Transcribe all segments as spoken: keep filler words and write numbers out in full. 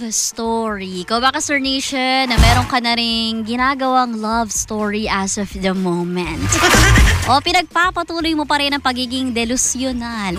story. Ikaw ba, Kasur Nation, na meron ka na rin ginagawang love story as of the moment? O pinagpapatuloy mo pa rin ang pagiging delusyonal?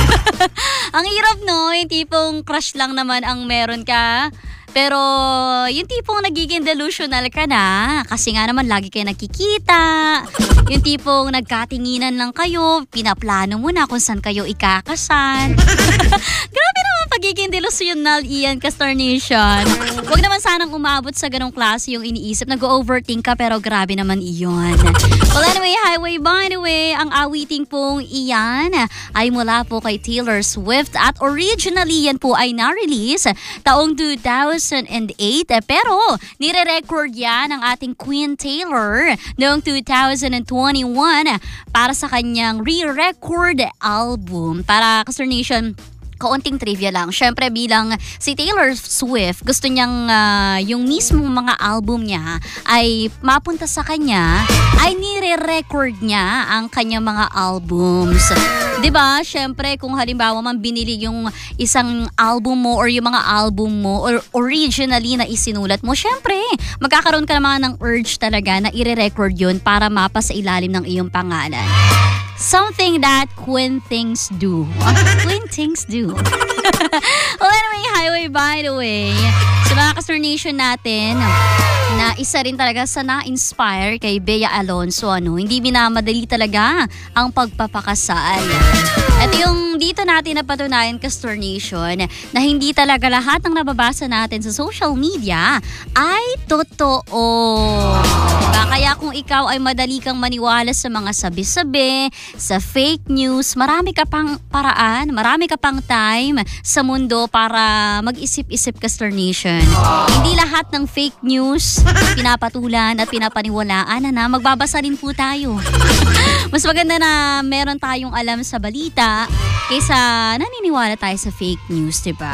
Ang hirap, no? Yung tipong crush lang naman ang meron ka. Pero yung tipong nagiging delusional ka na kasi nga naman lagi kayo nakikita. Yung tipong nagkatinginan lang kayo, pinaplano mo na kung saan kayo ikakasal. Grabe naman pagiging delusional, Ian, Kasur Nation. Huwag naman sanang umabot sa ganong klase yung iniisip. Nag-overthink ka pero grabe naman iyon. Well, anyway, highway by the way, ang awiting pong iyan ay mula po kay Taylor Swift at originally yan po ay na-release taong two thousand eight, pero nire-record yan ng ating Queen Taylor noong two thousand twenty-one para sa kanyang re-record album. Para, Kasur Nation, kaunting trivia lang. Syempre bilang si Taylor Swift, gusto niyang uh, yung mismong mga album niya ay mapunta sa kanya, ay nire-record niya ang kanyang mga albums. 'Di ba? Syempre kung halimbawa man binili yung isang album mo or yung mga album mo or originally na isinulat mo, syempre magkakaroon ka naman ng urge talaga na i-record yun para mapa sa ilalim ng iyong pangalan. Something that Queen things do. Queen things do. Well, anyway, highway by the way, sa mga Kasur Nation natin, na isa rin talaga sa na-inspire kay Bea Alonzo, ano, hindi minamadali talaga ang pagpapakasal. At yung dito natin napatunayan, Kasur Nation, na hindi talaga lahat ng nababasa natin sa social media ay totoo. Diba? Kaya kung ikaw ay madali kang maniwala sa mga sabi-sabi, sa fake news, marami ka pang paraan, marami ka pang time sa mundo para mag-isip-isip, Kasur Nation. Hindi lahat ng fake news pinapatulan at pinapaniwalaan na, na magbabasa rin po tayo. Mas maganda na meron tayong alam sa balita kaysa naniniwala tayo sa fake news, diba?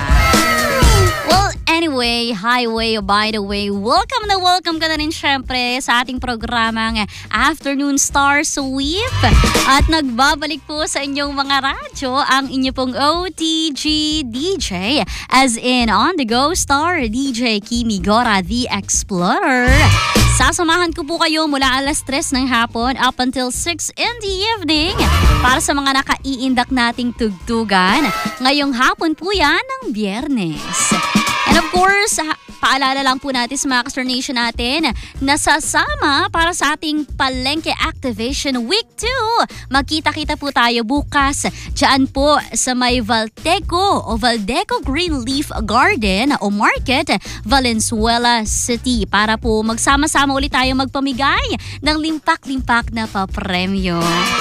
Well, anyway, highway by the way, welcome na welcome ka na rin syempre sa ating programang Afternoon Star Sweep. At nagbabalik po sa inyong mga radyo ang inyo pong O T G D J, as in On The Go Star D J Kimi Gora, the Explorer. Sasamahan ko po kayo mula alas tres ng hapon up until six in the evening para sa mga nakaiindak nating tugtugan. Ngayong hapon po yan ng Biyernes. And of course, paalala lang po natin sa mga Kasur Nation natin na sasama para sa ating Palengke Activation Week two. Magkita-kita po tayo bukas dyan po sa may Valteco o Valdeco Greenleaf Garden o Market, Valenzuela City para po magsama-sama ulit tayo magpamigay ng limpak-limpak na papremyo.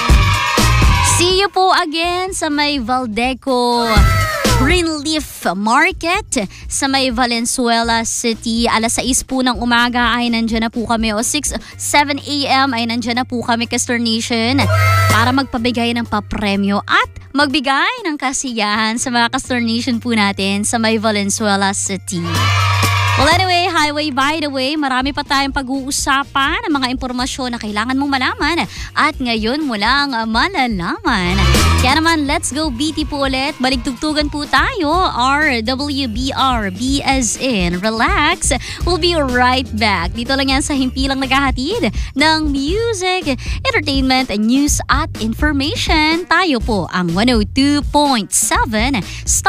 See you po again sa may Valdeco Greenleaf Market sa may Valenzuela City. Alas sais po ng umaga ay nandyan na po kami o six, seven a.m. ay nandyan na po kami, Kasur Nation, para magpabigay ng papremyo at magbigay ng kasiyahan sa mga Kasur Nation po natin sa may Valenzuela City. Well, anyway, highway by the way, marami pa tayong pag-uusapan ng mga impormasyon na kailangan mong malaman at ngayon mo lang malalaman. Kaya naman, let's go B T po ulit. Baligtugtugan po tayo. R W B R, B as in relax. We'll be right back. Dito lang yan sa himpilang naghahatid ng music, entertainment, news at information. Tayo po ang one oh two point seven